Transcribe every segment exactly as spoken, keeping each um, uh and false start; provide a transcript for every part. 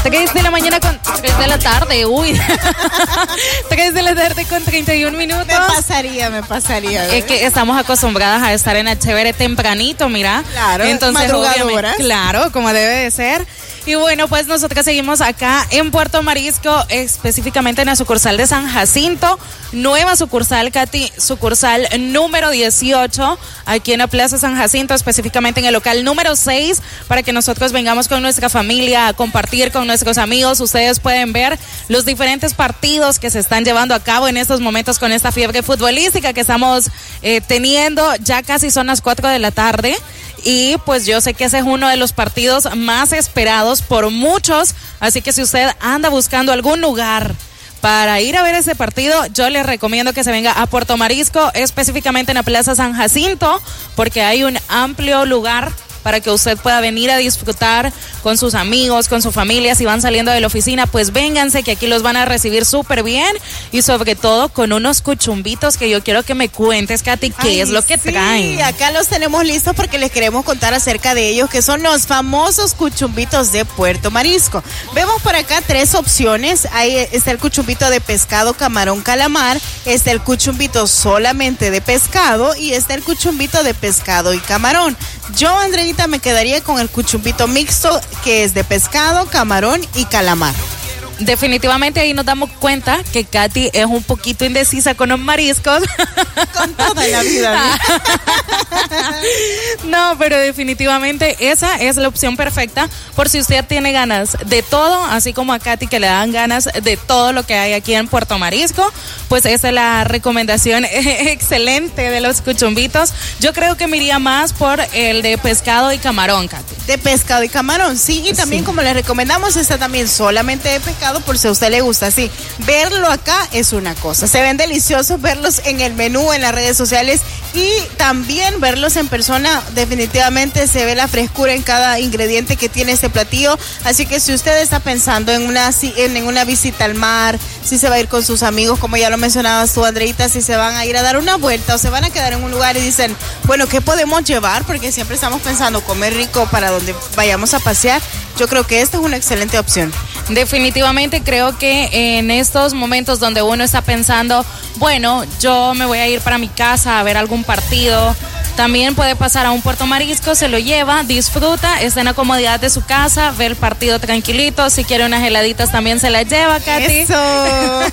tres de la mañana con tres de la tarde, uy. tres de la tarde con treinta y un minutos. Me pasaría, me pasaría. ¿Ves? Es que estamos acostumbradas a estar en el chévere tempranito, mira. Claro, entonces madrugadoras. Claro, como debe de ser. Y bueno, pues nosotros seguimos acá en Puerto Marisco, específicamente en la sucursal de San Jacinto, nueva sucursal, Katy, sucursal número dieciocho, aquí en la Plaza San Jacinto, específicamente en el local número seis, para que nosotros vengamos con nuestra familia a compartir con nuestros amigos. Ustedes pueden ver los diferentes partidos que se están llevando a cabo en estos momentos con esta fiebre futbolística que estamos eh, teniendo. Ya casi son las cuatro de la tarde. Y pues yo sé que ese es uno de los partidos más esperados por muchos, así que si usted anda buscando algún lugar para ir a ver ese partido, yo les recomiendo que se venga a Puerto Marisco, específicamente en la Plaza San Jacinto, porque hay un amplio lugar para que usted pueda venir a disfrutar con sus amigos, con su familia. Si van saliendo de la oficina, pues vénganse, que aquí los van a recibir súper bien, y sobre todo con unos cuchumbitos que yo quiero que me cuentes, Katy, qué Ay, es lo que sí, traen. Sí, acá los tenemos listos porque les queremos contar acerca de ellos, que son los famosos cuchumbitos de Puerto Marisco. Vemos por acá tres opciones. Ahí está el cuchumbito de pescado, camarón, calamar, está el cuchumbito solamente de pescado y está el cuchumbito de pescado y camarón. Yo, Andreita, me quedaría con el cuchumbito mixto, que es de pescado, camarón y calamar. Definitivamente ahí nos damos cuenta que Katy es un poquito indecisa con los mariscos. Con toda la vida. No, pero definitivamente esa es la opción perfecta por si usted tiene ganas de todo, así como a Katy que le dan ganas de todo lo que hay aquí en Puerto Marisco. Pues esa es la recomendación excelente de los cuchumbitos. Yo creo que me iría más por el de pescado y camarón, Katy. De pescado y camarón, sí, y también sí, como les recomendamos, está también solamente de pescado, por si a usted le gusta. Sí, verlo acá es una cosa, se ven deliciosos, verlos en el menú, en las redes sociales, y también verlos en persona. Definitivamente se ve la frescura en cada ingrediente que tiene este platillo. Así que si usted está pensando en una, en una visita al mar, si se va a ir con sus amigos, como ya lo mencionabas tú, Andreita, si se van a ir a dar una vuelta o se van a quedar en un lugar y dicen, bueno, ¿qué podemos llevar? Porque siempre estamos pensando comer rico para donde vayamos a pasear. Yo creo que esta es una excelente opción. Definitivamente creo que en estos momentos donde uno está pensando, bueno, yo me voy a ir para mi casa a ver algún partido, también puede pasar a un Puerto Marisco, se lo lleva, disfruta, está en la comodidad de su casa, ve el partido tranquilito. Si quiere unas heladitas también se las lleva, Katy. Eso.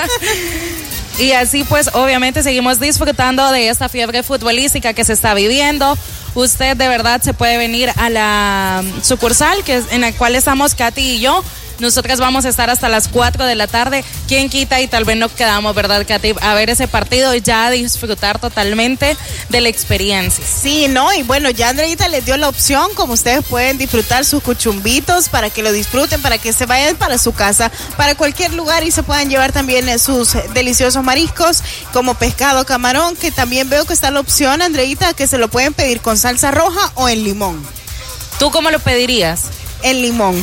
Y así pues obviamente seguimos disfrutando de esta fiebre futbolística que se está viviendo. Usted de verdad se puede venir a la sucursal que es en la cual estamos Katy y yo. Nosotras vamos a estar hasta las cuatro de la tarde. ¿Quién quita y tal vez nos quedamos, verdad, Katy, a ver ese partido y ya a disfrutar totalmente de la experiencia? Sí, ¿no? Y bueno, ya Andreita les dio la opción, como ustedes pueden disfrutar sus cuchumbitos para que lo disfruten, para que se vayan para su casa, para cualquier lugar, y se puedan llevar también sus deliciosos mariscos como pescado, camarón, que también veo que está la opción, Andreita, que se lo pueden pedir con salsa roja o en limón. ¿Tú cómo lo pedirías? En limón.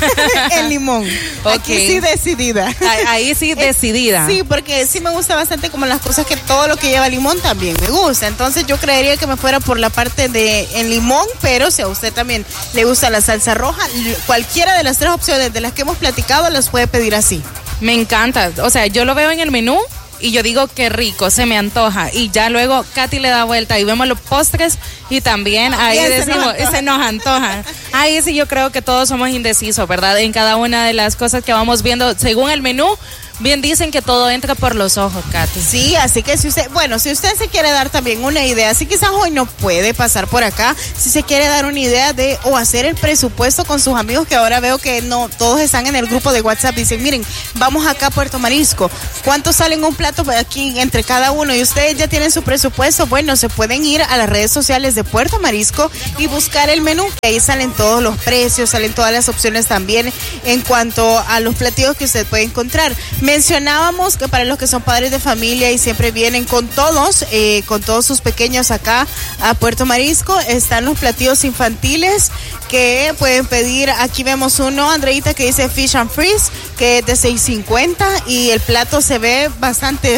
En limón. Okay. Aquí sí decidida. Ahí, ahí sí decidida. Sí, porque sí me gusta bastante como las cosas que todo lo que lleva limón también me gusta. Entonces yo creería que me fuera por la parte de en limón, pero si a usted también le gusta la salsa roja, cualquiera de las tres opciones de las que hemos platicado las puede pedir así. Me encanta. O sea, yo lo veo en el menú y yo digo qué rico, se me antoja, y ya luego Katy le da vuelta y vemos los postres y también ahí Bien, decimos, se nos, se nos antoja. Ahí sí yo creo que todos somos indecisos, ¿verdad? En cada una de las cosas que vamos viendo según el menú. Bien dicen que todo entra por los ojos, Katy. Sí, así que si usted, bueno, si usted se quiere dar también una idea, si quizás hoy no puede pasar por acá, si se quiere dar una idea de o hacer el presupuesto con sus amigos, que ahora veo que no todos están en el grupo de WhatsApp, dicen, miren, vamos acá a Puerto Marisco, ¿cuánto sale en un plato aquí entre cada uno? Y ustedes ya tienen su presupuesto. Bueno, se pueden ir a las redes sociales de Puerto Marisco y buscar el menú, que ahí salen todos los precios, salen todas las opciones también en cuanto a los platillos que usted puede encontrar. Mencionábamos que para los que son padres de familia y siempre vienen con todos, eh, con todos sus pequeños acá a Puerto Marisco, están los platillos infantiles que pueden pedir. Aquí vemos uno, Andreita, que dice Fish and Freeze, que es de seis cincuenta, y el plato se ve bastante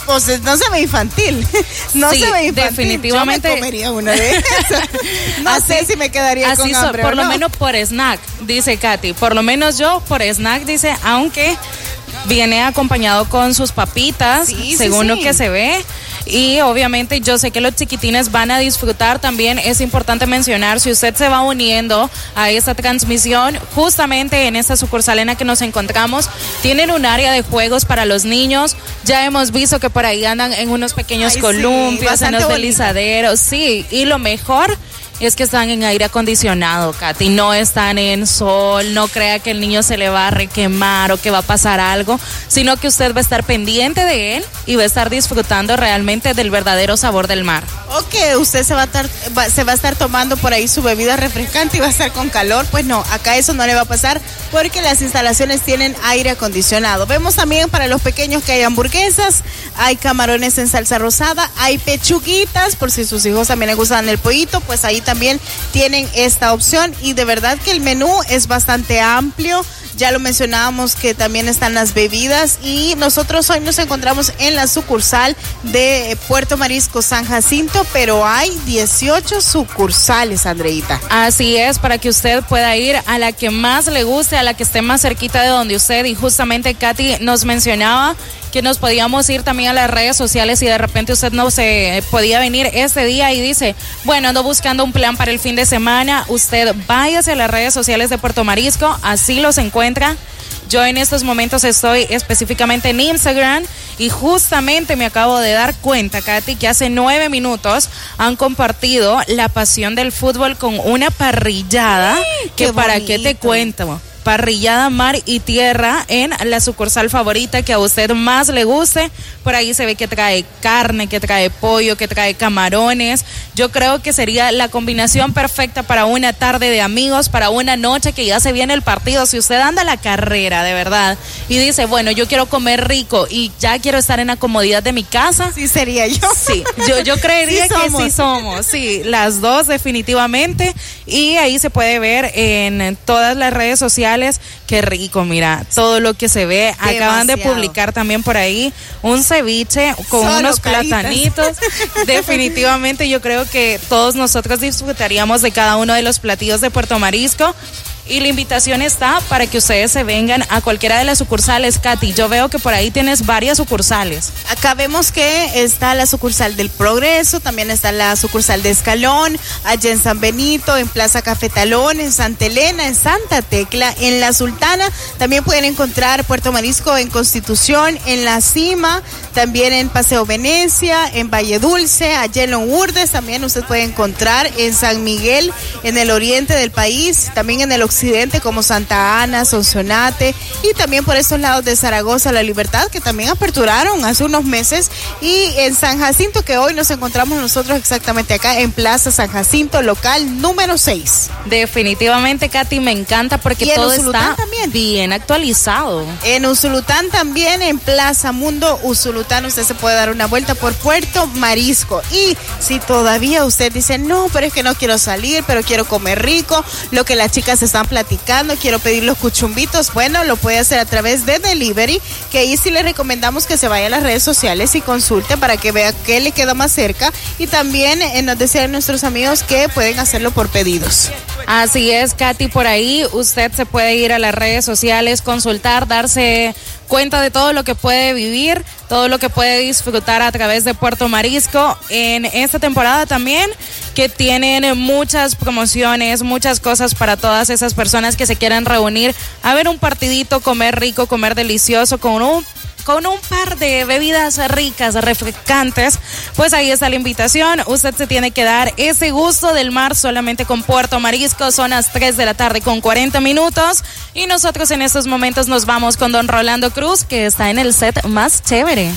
Pues no se ve infantil. No sí, se ve infantil. Definitivamente. Yo me comería una de esas. No así, sé si me quedaría así con so, hambre. Por o lo no. menos por snack, dice Katy. Por lo menos yo por snack, dice, aunque viene acompañado con sus papitas, sí, según sí, lo sí. que se ve. Y obviamente yo sé que los chiquitines van a disfrutar. También es importante mencionar, si usted se va uniendo a esta transmisión, justamente en esta sucursal en la que nos encontramos, tienen un área de juegos para los niños. Ya hemos visto que por ahí andan en unos pequeños Ay, columpios, sí, en los bonito. deslizaderos. Sí, y lo mejor es que están en aire acondicionado, Katy, no están en sol, no crea que el niño se le va a requemar o que va a pasar algo, sino que usted va a estar pendiente de él y va a estar disfrutando realmente del verdadero sabor del mar. O que usted se va a estar, va, se va a estar tomando por ahí su bebida refrescante y va a estar con calor, pues no, acá eso no le va a pasar porque las instalaciones tienen aire acondicionado. Vemos también para los pequeños que hay hamburguesas, hay camarones en salsa rosada, hay pechuguitas, por si sus hijos también les gustan el pollito, pues ahí también tienen esta opción y de verdad que el menú es bastante amplio. Ya lo mencionábamos que también están las bebidas y nosotros hoy nos encontramos en la sucursal de Puerto Marisco San Jacinto, pero hay dieciocho sucursales, Andreita. Así es, para que usted pueda ir a la que más le guste, a la que esté más cerquita de donde usted, y justamente Katy nos mencionaba que nos podíamos ir también a las redes sociales y de repente usted no se podía venir este día y dice, bueno, ando buscando un plan para el fin de semana, usted váyase a las redes sociales de Puerto Marisco, así los encuentra. Yo en estos momentos estoy específicamente en Instagram y justamente me acabo de dar cuenta, Katy, que hace nueve minutos han compartido la pasión del fútbol con una parrillada. ¡Ay, que qué para bonito! qué te cuento. Parrillada mar y tierra en la sucursal favorita que a usted más le guste. Por ahí se ve que trae carne, que trae pollo, que trae camarones. Yo creo que sería la combinación perfecta para una tarde de amigos, para una noche que ya se viene el partido. Si usted anda a la carrera, de verdad, y dice, bueno, yo quiero comer rico y ya quiero estar en la comodidad de mi casa. Sí, sería yo. Sí, yo, yo creería Sí que somos. sí somos. Sí, las dos definitivamente. Y ahí se puede ver en todas las redes sociales. Qué rico, mira, todo lo que se ve. Demasiado. Acaban de publicar también por ahí un ceviche con Solo unos caritas. platanitos. Definitivamente yo creo que todos nosotros disfrutaríamos de cada uno de los platillos de Puerto Marisco. Y la invitación está para que ustedes se vengan a cualquiera de las sucursales. Katy, yo veo que por ahí tienes varias sucursales. Acá vemos que está la sucursal del Progreso, también está la sucursal de Escalón, allá en San Benito, en Plaza Cafetalón, en Santa Elena, en Santa Tecla, en La Sultana. También pueden encontrar Puerto Marisco en Constitución, en La Cima, también en Paseo Venecia, en Valle Dulce, allá en Lourdes. También usted puede encontrar en San Miguel, en el oriente del país, también en el occidente como Santa Ana, Sonsonate y también por estos lados de Zaragoza, La Libertad, que también aperturaron hace unos meses, y en San Jacinto, que hoy nos encontramos nosotros exactamente acá en Plaza San Jacinto, local número seis. Definitivamente, Katy, me encanta porque todo está también bien actualizado. En Usulután también, en Plaza Mundo Usulután, usted se puede dar una vuelta por Puerto Marisco. Y si todavía usted dice, no, pero es que no quiero salir, pero quiero comer rico, lo que las chicas están platicando, quiero pedir los cuchumbitos, bueno, lo puede hacer a través de delivery, que ahí sí le recomendamos que se vaya a las redes sociales y consulte para que vea qué le queda más cerca, y también eh, nos decían nuestros amigos que pueden hacerlo por pedidos. Así es, Katy, por ahí usted se puede ir a las redes sociales, consultar, darse cuenta de todo lo que puede vivir, todo lo que puede disfrutar a través de Puerto Marisco en esta temporada también, que tienen muchas promociones, muchas cosas para todas esas personas que se quieran reunir a ver un partidito, comer rico, comer delicioso con un con un par de bebidas ricas, refrescantes. Pues ahí está la invitación. Usted se tiene que dar ese gusto del mar solamente con Puerto Marisco. Son las tres de la tarde con cuarenta minutos. Y nosotros en estos momentos nos vamos con don Rolando Cruz, que está en el set más chévere.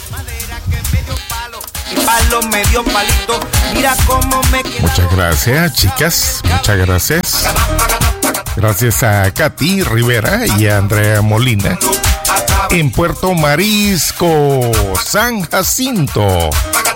Muchas gracias, chicas. Muchas gracias. Gracias a Katy Rivera y a Andrea Molina en Puerto Marisco, San Jacinto.